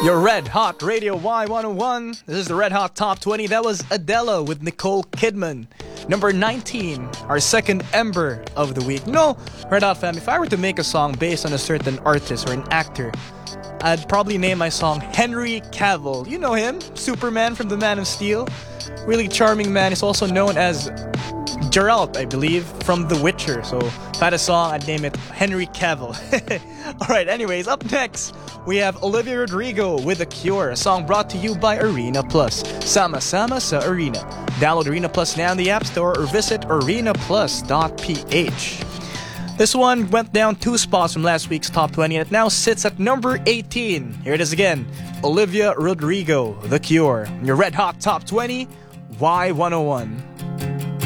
Your Red Hot Radio Y101. This is the Red Hot Top 20. That was Adele with Nicole Kidman. Number 19, our second Ember of the week. No, Red Hot fam, if I were to make a song based on a certain artist or an actor, I'd probably name my song Henry Cavill. You know him, Superman from The Man of Steel. Really charming man. He's also known as Geralt, I believe, from The Witcher. So if I had a song, I'd name it Henry Cavill. Alright, anyways, up next, we have Olivia Rodrigo with The Cure, a song brought to you by Arena Plus. Sama-sama sa Arena. Download Arena Plus now in the App Store or visit arenaplus.ph. This one went down 2 spots from last week's Top 20 and it now sits at number 18. Here it is again, Olivia Rodrigo, The Cure. Your Red Hot Top 20, Y101.